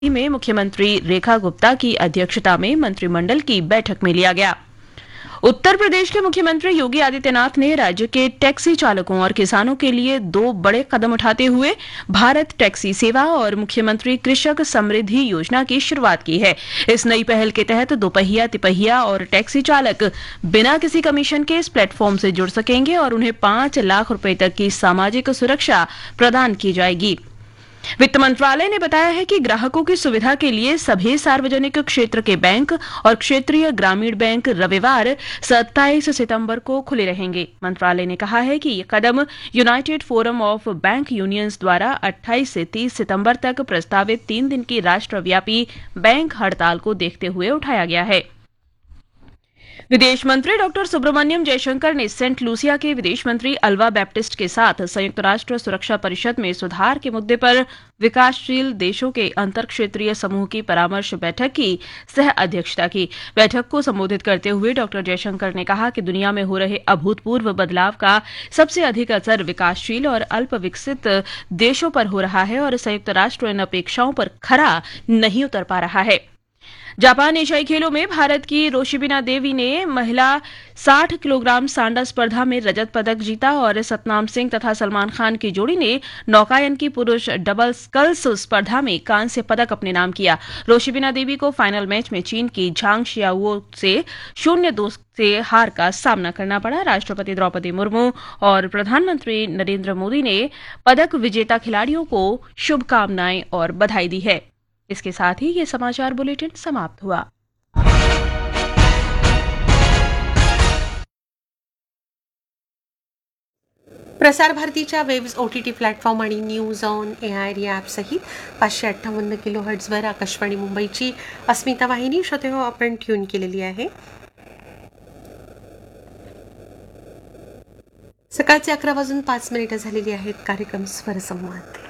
में मुख्यमंत्री रेखा गुप्ता की अध्यक्षता में मंत्रिमंडल की बैठक में लिया गया। उत्तर प्रदेश के मुख्यमंत्री योगी आदित्यनाथ ने राज्य के टैक्सी चालकों और किसानों के लिए 2 बड़े कदम उठाते हुए भारत टैक्सी सेवा और मुख्यमंत्री कृषक समृद्धि योजना की शुरुआत की है। इस नई पहल के तहत दोपहिया, तिपहिया और टैक्सी चालक बिना किसी कमीशन के इस प्लेटफॉर्म से जुड़ सकेंगे और उन्हें 5 लाख रुपए तक की सामाजिक सुरक्षा प्रदान की जाएगी। वित्त मंत्रालय ने बताया है कि ग्राहकों की सुविधा के लिए सभी सार्वजनिक क्षेत्र के बैंक और क्षेत्रीय ग्रामीण बैंक रविवार 27 सितंबर को खुले रहेंगे। मंत्रालय ने कहा है कि ये कदम United forum of bank unions द्वारा 28 से 30 सितंबर तक प्रस्तावित 3 दिन की राष्ट्रव्यापी बैंक हड़ताल को देखते हुए उठाया गया है। विदेश मंत्री डॉक्टर सुब्रमण्यम जयशंकर ने सेंट लूसिया के विदेश मंत्री अल्वा बैप्टिस्ट के साथ संयुक्त राष्ट्र सुरक्षा परिषद में सुधार के मुद्दे पर विकासशील देशों के अंतर क्षेत्रीय समूह की परामर्श बैठक की सह अध्यक्षता की। बैठक को संबोधित करते हुए डॉक्टर जयशंकर ने कहा कि दुनिया में हो रहे अभूतपूर्व बदलाव का सबसे अधिक असर विकासशील और अल्प विकसित देशों पर हो रहा है और संयुक्त राष्ट्र इन अपेक्षाओं पर खरा नहीं उतर पा रहा है। जापान एशियाई खेलों में भारत की रोशिबिना देवी ने महिला 60 किलोग्राम सांडा स्पर्धा में रजत पदक जीता और सतनाम सिंह तथा सलमान खान की जोड़ी ने नौकायन की पुरुष डबल स्कल्स स्पर्धा में कांस्य पदक अपने नाम किया। रोशिबिना देवी को फाइनल मैच में चीन की झांग शियाओ से 0-2 से हार का सामना करना पड़ा। राष्ट्रपति द्रौपदी मुर्मू और प्रधानमंत्री नरेंद्र मोदी ने पदक विजेता खिलाड़ियों को शुभकामनाएं और बधाई दी है। इसके साथ ही ये समाचार बुलेटिन समाप्त हुआ। प्रसार भारतीच्या वेव्स OTT प्लॅटफॉर्म आणि न्यूज ऑन AIR या ॲपसहित 558 किलोहर्ट्झवर आकाशवाणी मुंबईची अस्मिता वाहिनी श्रोते हो आपण ट्यून केलेली आहे। सकाळचे 11:05 झालेली आहेत। कार्यक्रम स्वरसंवाद।